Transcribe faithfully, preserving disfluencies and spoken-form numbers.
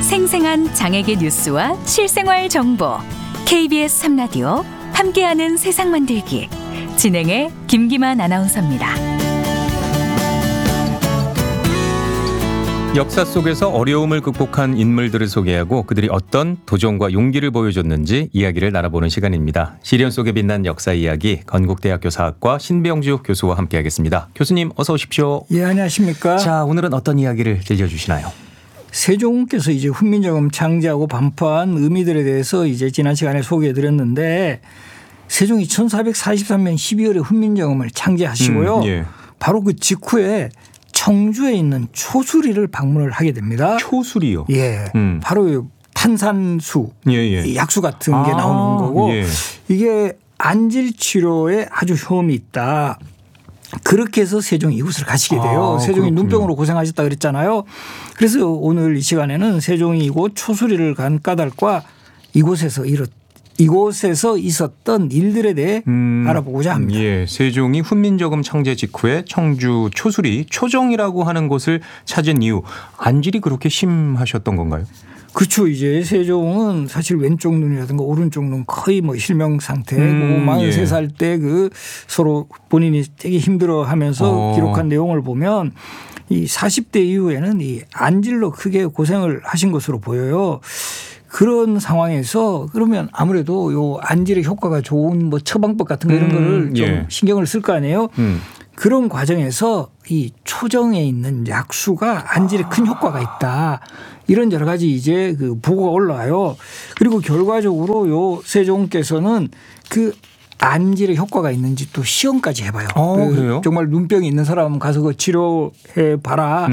생생한 장애계 뉴스와 실생활 정보 케이비에스 삼 라디오 함께하는 세상 만들기 진행의 김기만 아나운서입니다. 역사 속에서 어려움을 극복한 인물들을 소개하고 그들이 어떤 도전과 용기를 보여줬는지 이야기를 나눠보는 시간입니다. 시련 속에 빛난 역사 이야기 건국대학교 사학과 신병주 교수와 함께하겠습니다. 교수님 어서 오십시오. 예, 안녕하십니까. 자, 오늘은 어떤 이야기를 들려주시나요? 세종께서 이제 훈민정음 창제하고 반포한 의미들에 대해서 이제 지난 시간에 소개해드렸는데 세종이 천사백사십삼 년 십이월에 훈민정음을 창제하시고요. 음, 예. 바로 그 직후에 청주에 있는 초수리를 방문을 하게 됩니다. 초수리요? 예, 음. 바로 탄산수, 예, 예. 약수 같은 게 아, 나오는 거고 예. 이게 안질 치료에 아주 효험이 있다. 그렇게 해서 세종이 이곳을 가시게 돼요. 아, 세종이 그렇군요. 눈병으로 고생하셨다 그랬잖아요. 그래서 오늘 이 시간에는 세종이 이곳 초수리를 간 까닭과 이곳에서 이렇 이곳에서 있었던 일들에 대해 음, 알아보고자 합니다. 예, 세종이 훈민정음 창제 직후에 청주 초수리 초정이라고 하는 곳을 찾은 이유, 안질이 그렇게 심하셨던 건가요? 그렇죠. 이제 세종은 사실 왼쪽 눈이라든가 오른쪽 눈 거의 뭐 실명 상태고 음, 마흔세 살 때 그 서로 본인이 되게 힘들어하면서 어. 기록한 내용을 보면 이 사십 대 이후에는 이 안질로 크게 고생을 하신 것으로 보여요. 그런 상황에서 그러면 아무래도 요 안질의 효과가 좋은 뭐 처방법 같은 거 이런 음, 거를 좀 예. 신경을 쓸 거 아니에요. 음. 그런 과정에서 이 초정에 있는 약수가 안질에 큰 효과가 있다. 이런 여러 가지 이제 그 보고가 올라와요. 그리고 결과적으로 요 세종께서는 그 안질의 효과가 있는지 또 시험까지 해봐요. 어, 그 그래요? 정말 눈병이 있는 사람 가서 그 치료해 봐라.